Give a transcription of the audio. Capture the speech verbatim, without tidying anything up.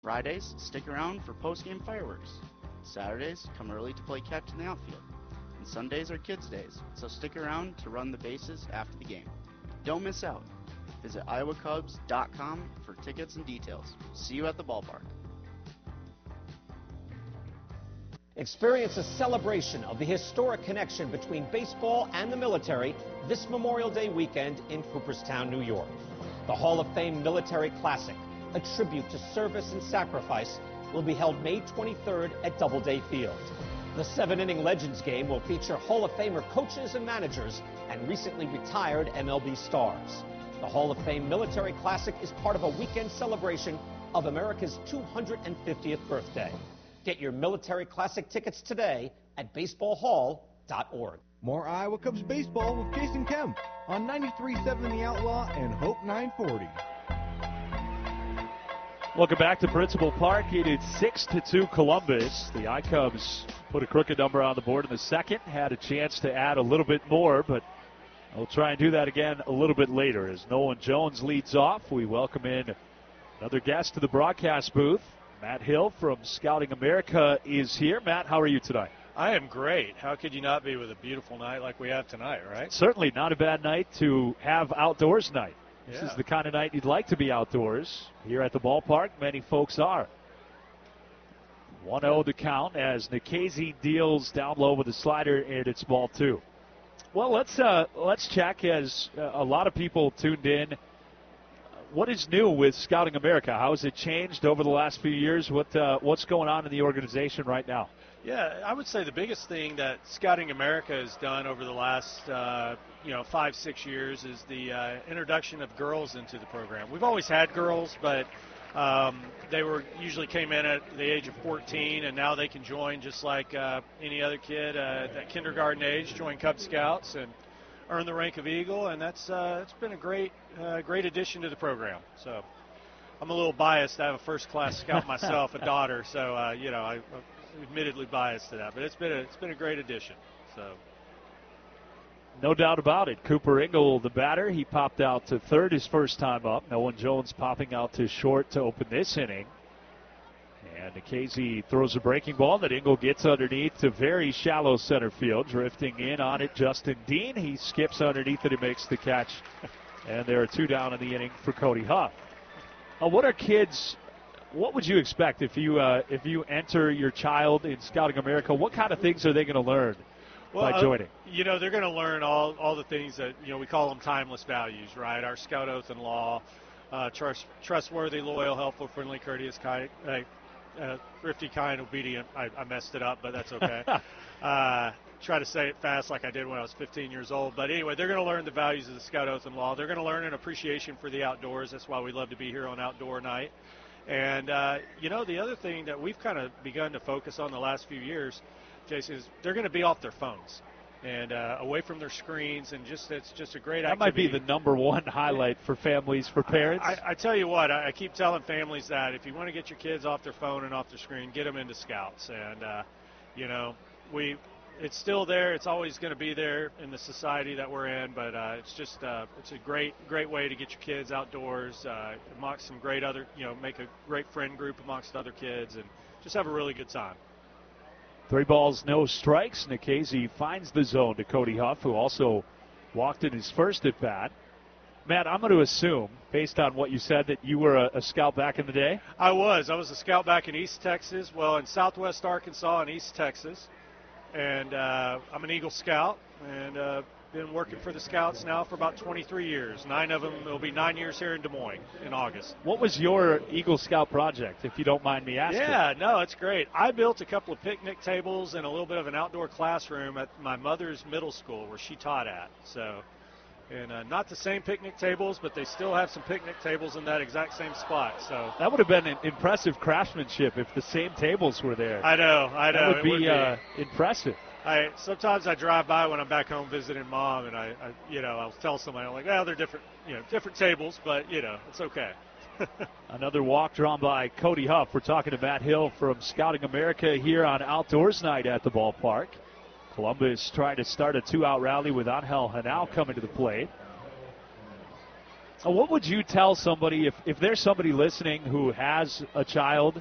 Fridays, stick around for post-game fireworks. Saturdays, come early to play catch in the outfield. And Sundays are kids' days, so stick around to run the bases after the game. Don't miss out. Visit iowa cubs dot com for tickets and details. See you at the ballpark. Experience a celebration of the historic connection between baseball and the military this Memorial Day weekend in Cooperstown, New York. The Hall of Fame Military Classic, a tribute to service and sacrifice, will be held May twenty-third at Doubleday Field. The seven-inning Legends game will feature Hall of Famer coaches and managers and recently retired M L B stars. The Hall of Fame Military Classic is part of a weekend celebration of America's two hundred fiftieth birthday. Get your Military Classic tickets today at baseball hall dot org. More Iowa Cubs baseball with Jason Kemp on ninety-three point seven The Outlaw and Hope nine forty. Welcome back to Principal Park. It is six to two Columbus. The I-Cubs put a crooked number on the board in the second. Had a chance to add a little bit more, but we'll try and do that again a little bit later. As Nolan Jones leads off, we welcome in another guest to the broadcast booth. Matt Hill from Scouting America is here. Matt, how are you tonight? I am great. How could you not be with a beautiful night like we have tonight, right? Certainly not a bad night to have outdoors night. This yeah. is the kind of night you'd like to be outdoors. Here at the ballpark, many folks are. one oh the count as Nikhazy deals down low with a slider, and it's ball two. Well, let's uh, let's check as uh, a lot of people tuned in. What is new with Scouting America? How has it changed over the last few years? What uh, what's going on in the organization right now? Yeah, I would say the biggest thing that Scouting America has done over the last, uh, you know, five, six years is the uh, introduction of girls into the program. We've always had girls, but um, they were usually came in at the age of fourteen, and now they can join just like uh, any other kid uh, at kindergarten age, join Cub Scouts and earn the rank of Eagle, and that's uh, it's been a great, uh, great addition to the program. So I'm a little biased. I have a first-class scout myself, a daughter, so uh, you know I. admittedly biased to that, but it's been a, it's been a great addition. So, no doubt about it. Cooper Ingle, the batter, he popped out to third his first time up. Nolan Jones popping out to short to open this inning. And Nikhazy throws a breaking ball that Ingle gets underneath to very shallow center field. Drifting in on it, Justin Dean. He skips underneath it and makes the catch. And there are two down in the inning for Cody Huff. Uh, what are kids... What would you expect if you uh, if you enter your child in Scouting America? What kind of things are they going to learn well, by joining? Uh, you know, they're going to learn all, all the things that, you know, we call them timeless values, right? Our Scout Oath and Law, uh, trust, trustworthy, loyal, helpful, friendly, courteous, kind, uh, uh, thrifty, kind, obedient. I, I messed it up, but that's okay. uh, try to say it fast like I did when I was fifteen years old. But anyway, they're going to learn the values of the Scout Oath and Law. They're going to learn an appreciation for the outdoors. That's why we love to be here on Outdoor Night. And, uh, you know, the other thing that we've kind of begun to focus on the last few years, Jason, is they're going to be off their phones and uh, away from their screens, and just it's just a great that activity. That might be the number one highlight for families, for parents. I, I, I tell you what, I, I keep telling families that if you want to get your kids off their phone and off their screen, get them into Scouts. And, uh, you know, we it's still there. It's always going to be there in the society that we're in, but uh, it's just uh, it's a great great way to get your kids outdoors, uh, amongst some great other, you know, make a great friend group amongst other kids, and just have a really good time. Three balls, no strikes. Nikhazy finds the zone to Cody Huff, who also walked in his first at bat. Matt, I'm going to assume, based on what you said, that you were a, a scout back in the day? I was. I was a scout back in East Texas, well, in Southwest Arkansas and East Texas. And uh, I'm an Eagle Scout, and uh, been working for the Scouts now for about twenty-three years. Nine of them, it'll be nine years here in Des Moines in August. What was your Eagle Scout project, if you don't mind me asking? Yeah, no, it's great. I built a couple of picnic tables and a little bit of an outdoor classroom at my mother's middle school where she taught at. So, and uh, not the same picnic tables, but they still have some picnic tables in that exact same spot. So that would have been an impressive craftsmanship if the same tables were there. I know, I know. That would it be, would be. Uh, impressive. I sometimes I drive by when I'm back home visiting mom, and I, I you know, I'll tell somebody, I'm like, well, they're different, you know, different tables, but you know, it's okay. Another walk drawn by Cody Huff. We're talking to Matt Hill from Scouting America here on Outdoors Night at the ballpark. Columbus trying to start a two-out rally with Angel Henao coming to the plate. What would you tell somebody if, if there's somebody listening who has a child